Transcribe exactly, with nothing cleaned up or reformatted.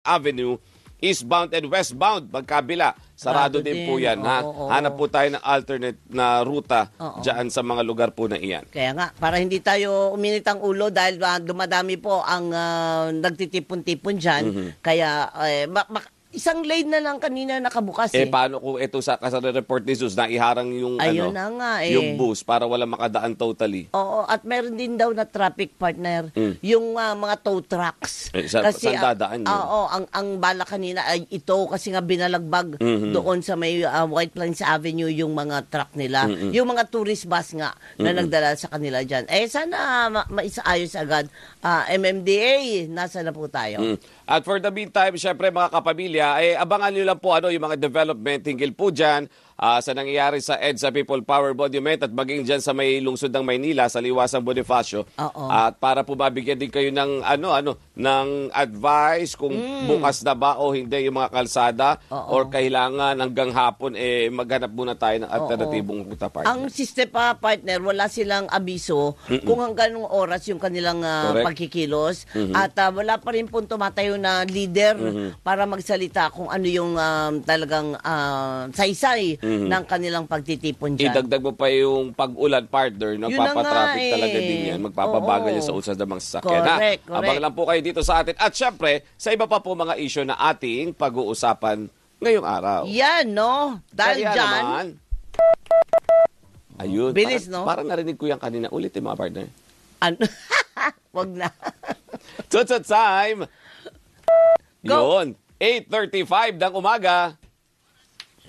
Avenue, eastbound and westbound, magkabila. Sarado Sarado din din. po yan. Ha? Oo, oo. Hanap po tayo ng alternate na ruta Oo. dyan sa mga lugar po na iyan. Kaya nga, para hindi tayo uminit ang ulo dahil uh, dumadami po ang uh, nagtitipon-tipon dyan. Mhm. Kaya, eh, ma- ma- isang lane na lang kanina nakabukas Eh, eh. paano kung ito sa kasari report ni Sus na iharang yung, Ayun ano, na nga eh. yung bus para wala makadaan totally? Oo, at meron din daw na traffic partner, Mm. yung uh, mga tow trucks. Eh, sa- kasi saan dadaan yun? ah, oo, ang ang bala kanina ay ito kasi nga binalagbag Mhm. doon sa may uh, White Plains Avenue yung mga truck nila. Mm-mm. Yung mga tourist bus nga na nagdala sa kanila diyan. Eh sana ma- maisaayos agad. Ah, M M D A, nasa na po tayo? Mm. At for the meantime, syempre mga kapamilya, eh, abangan nyo lang po ano, yung mga development hinggil po dyan ah, sa nangyayari sa EDSA People Power Monument at maging dyan sa may lungsod ng Maynila, sa Liwasang Bonifacio. Oo. At para po mabigyan din kayo ng, ano, ano, ng advice kung bukas na ba o hindi yung mga kalsada Oo. or kailangan hanggang hapon eh, maghanap muna tayo ng alternatibong ruta partner. Ang system pa, partner, wala silang abiso kung hanggang anong oras yung kanilang ah, Correct. pagkikilos. At ah, wala pa rin po tumatayo na leader para magsalita kung ano yung ah, talagang ah, saysay ng kanilang pagtitipon dyan. Idagdag mo pa yung pag-ulan partner, Yun na nagpapatraffic nga eh. talaga din yan. Magpapabagal Oo. yan sa usad ng mga sasakyan. ha? Correct, correct. Abang lang po kayo dito sa atin. At syempre, sa iba pa po mga issue na ating pag-uusapan ngayong araw. Yan, no? Dahil Kaya dyan, naman, ayun. Bilis, parang, no? Parang narinig ko yan kanina. Ulit yung mga partner. ano? Wag na. Tutsat time! Go. Yun. eight thirty-five ng umaga.